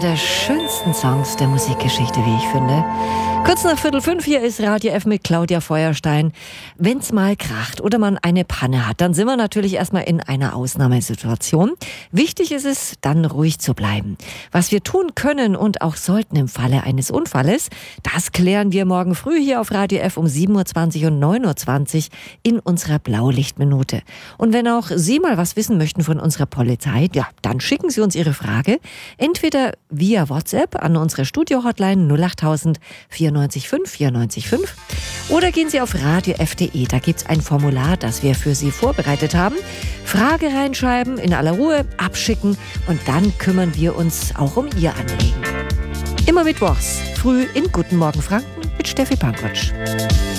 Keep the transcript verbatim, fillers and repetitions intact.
der schönsten Songs der Musikgeschichte, wie ich finde. Kurz nach Viertel fünf, hier ist Radio F mit Claudia Feuerstein. Wenn's mal kracht oder man eine Panne hat, dann sind wir natürlich erstmal in einer Ausnahmesituation. Wichtig ist es, dann ruhig zu bleiben. Was wir tun können und auch sollten im Falle eines Unfalles, das klären wir morgen früh hier auf Radio F um sieben Uhr zwanzig und neun Uhr zwanzig in unserer Blaulichtminute. Und wenn auch Sie mal was wissen möchten von unserer Polizei, ja, dann schicken Sie uns Ihre Frage entweder via WhatsApp an unsere Studio-Hotline null acht null null vier neun fünf vier neun fünf oder gehen Sie auf radio f punkt de. Da gibt es ein Formular, das wir für Sie vorbereitet haben. Frage reinschreiben, in aller Ruhe abschicken und dann kümmern wir uns auch um Ihr Anliegen. Immer mittwochs, früh in Guten Morgen Franken mit Steffi Pankotsch.